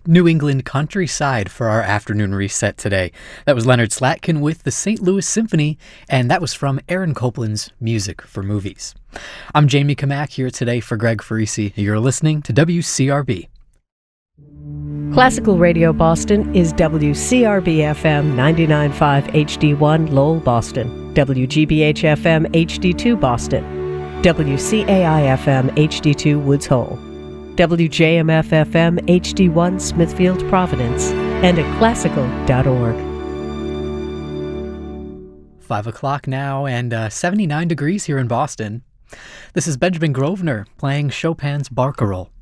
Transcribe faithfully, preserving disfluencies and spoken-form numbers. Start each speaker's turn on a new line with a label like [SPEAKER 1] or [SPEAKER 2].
[SPEAKER 1] New England countryside for our afternoon reset today. That was Leonard Slatkin with the Saint Louis Symphony, and that was from Aaron Copland's Music for Movies. I'm Jamie Kamak here today for Greg Farisi. You're listening to W C R B.
[SPEAKER 2] Classical Radio Boston is W C R B F M ninety-nine point five H D one Lowell, Boston, W G B H F M H D two Boston, W C A I F M H D two Woods Hole, W J M F F M H D one Smithfield, Providence, and at classical dot org.
[SPEAKER 1] Five o'clock now and uh, seventy-nine degrees here in Boston. This is Benjamin Grosvenor playing Chopin's Barcarolle.